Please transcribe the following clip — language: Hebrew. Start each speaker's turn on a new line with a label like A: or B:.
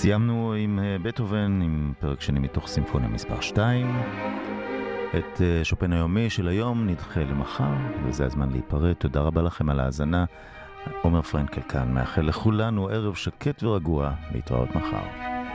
A: סיימנו עם בטהובן, עם פרק שני מתוך סימפוניה מספר 2. את שופן היומי של היום נדחה למחר, וזה הזמן להיפרד. תודה רבה לכם על ההאזנה. עומר פרנקל כאן, מאחל לכולנו ערב שקט ורגוע, להתראות מחר.